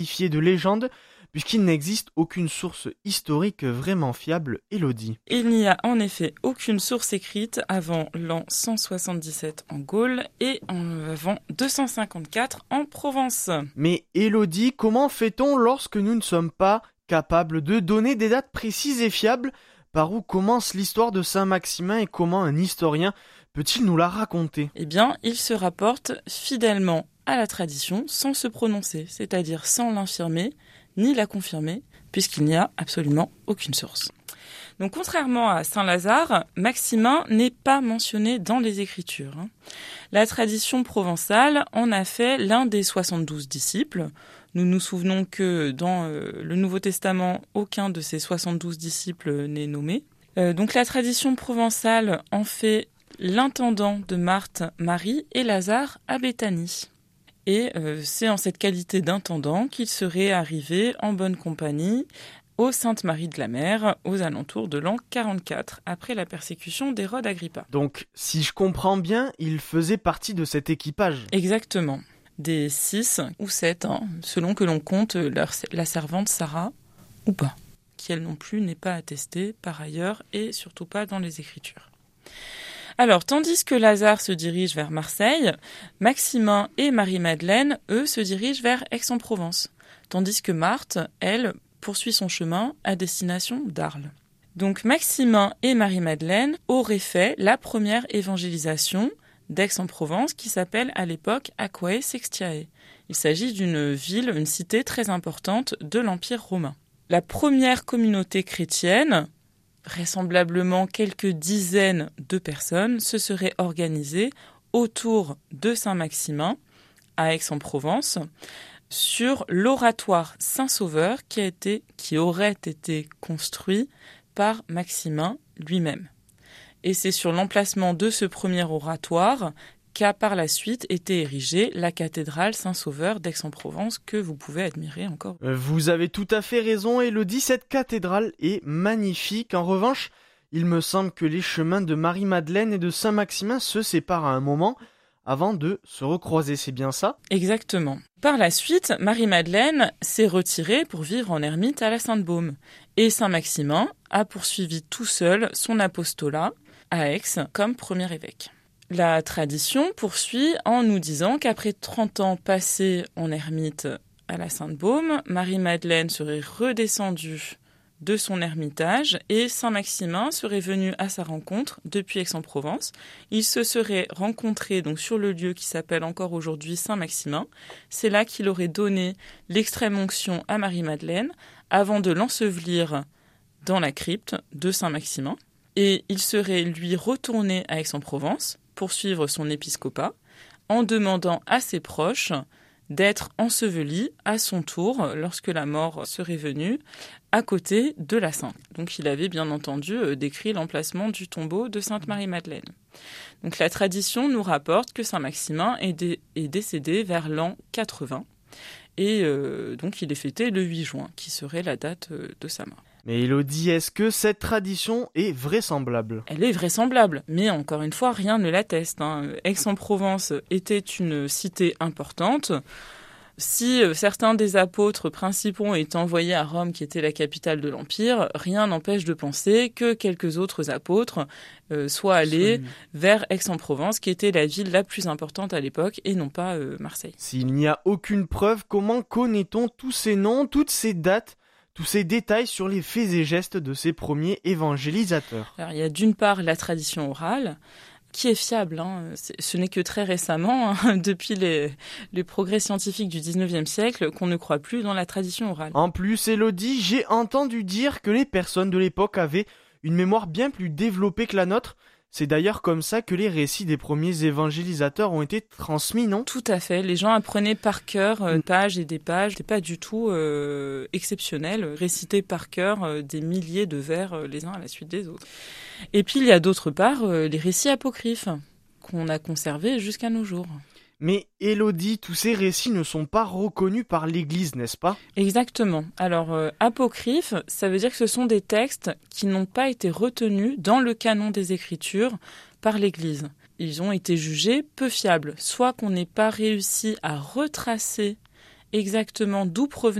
qualifié de légende puisqu'il n'existe aucune source historique vraiment fiable, Élodie. Il n'y a en effet aucune source écrite avant l'an 177 en Gaule et avant 254 en Provence. Mais Élodie, comment fait-on lorsque nous ne sommes pas capables de donner des dates précises et fiables? Par où commence l'histoire de Saint-Maximin et comment un historien peut-il nous la raconter? Eh bien, il se rapporte fidèlement à la tradition sans se prononcer, c'est-à-dire sans l'infirmer ni la confirmer, puisqu'il n'y a absolument aucune source. Donc, contrairement à Saint-Lazare, Maximin n'est pas mentionné dans les Écritures. La tradition provençale en a fait l'un des 72 disciples. Nous nous souvenons que dans le Nouveau Testament, aucun de ces 72 disciples n'est nommé. Donc, la tradition provençale en fait l'intendant de Marthe, Marie et Lazare à Béthanie. Et c'est en cette qualité d'intendant qu'il serait arrivé en bonne compagnie aux Sainte-Marie de la Mer aux alentours de l'an 44, après la persécution d'Hérode Agrippa. Donc, si je comprends bien, il faisait partie de cet équipage. Exactement. Des 6 ou 7, selon que l'on compte la servante Sarah ou pas, qui elle non plus n'est pas attestée par ailleurs et surtout pas dans les Écritures. Alors, tandis que Lazare se dirige vers Marseille, Maximin et Marie-Madeleine, eux, se dirigent vers Aix-en-Provence, tandis que Marthe, elle, poursuit son chemin à destination d'Arles. Donc, Maximin et Marie-Madeleine auraient fait la première évangélisation d'Aix-en-Provence qui s'appelle à l'époque Aquae Sextiae. Il s'agit d'une ville, une cité très importante de l'Empire romain. La première communauté chrétienne, vraisemblablement quelques dizaines de personnes, se seraient organisées autour de Saint-Maximin à Aix-en-Provence sur l'oratoire Saint-Sauveur qui aurait été construit par Maximin lui-même. Et c'est sur l'emplacement de ce premier oratoire qu'a par la suite été érigée la cathédrale Saint-Sauveur d'Aix-en-Provence que vous pouvez admirer encore. Vous avez tout à fait raison, Élodie, cette cathédrale est magnifique. En revanche, il me semble que les chemins de Marie-Madeleine et de Saint-Maximin se séparent à un moment avant de se recroiser, c'est bien ça? Exactement. Par la suite, Marie-Madeleine s'est retirée pour vivre en ermite à la Sainte-Baume. Et Saint-Maximin a poursuivi tout seul son apostolat à Aix comme premier évêque. La tradition poursuit en nous disant qu'après 30 ans passés en ermite à la Sainte-Baume, Marie-Madeleine serait redescendue de son ermitage et Saint-Maximin serait venu à sa rencontre depuis Aix-en-Provence. Ils se seraient rencontrés donc sur le lieu qui s'appelle encore aujourd'hui Saint-Maximin. C'est là qu'il aurait donné l'extrême-onction à Marie-Madeleine avant de l'ensevelir dans la crypte de Saint-Maximin. Et il serait lui retourné à Aix-en-Provence pour suivre son épiscopat en demandant à ses proches d'être enseveli à son tour lorsque la mort serait venue à côté de la Sainte. Donc il avait bien entendu décrit l'emplacement du tombeau de Sainte Marie-Madeleine. Donc la tradition nous rapporte que Saint-Maximin est décédé vers l'an 80 et donc il est fêté le 8 juin qui serait la date de sa mort. Mais Élodie, est-ce que cette tradition est vraisemblable? Elle est vraisemblable, mais encore une fois, rien ne l'atteste. Aix-en-Provence était une cité importante. Si certains des apôtres principaux ont été envoyés à Rome, qui était la capitale de l'Empire, rien n'empêche de penser que quelques autres apôtres soient allés vers Aix-en-Provence, qui était la ville la plus importante à l'époque, et non pas Marseille. S'il n'y a aucune preuve, comment connaît-on tous ces noms, toutes ces dates, tous ces détails sur les faits et gestes de ces premiers évangélisateurs? Alors, il y a d'une part la tradition orale, qui est fiable. Ce n'est que très récemment, depuis les progrès scientifiques du 19e siècle, qu'on ne croit plus dans la tradition orale. En plus, Élodie, j'ai entendu dire que les personnes de l'époque avaient une mémoire bien plus développée que la nôtre. C'est d'ailleurs comme ça que les récits des premiers évangélisateurs ont été transmis, non? Tout à fait. Les gens apprenaient par cœur pages et des pages. C'était pas du tout exceptionnel. Réciter par cœur des milliers de vers les uns à la suite des autres. Et puis il y a d'autre part les récits apocryphes qu'on a conservés jusqu'à nos jours. Mais Élodie, tous ces récits ne sont pas reconnus par l'Église, n'est-ce pas? Exactement. Alors, apocryphes, ça veut dire que ce sont des textes qui n'ont pas été retenus dans le canon des Écritures par l'Église. Ils ont été jugés peu fiables, soit qu'on n'ait pas réussi à retracer exactement d'où provenait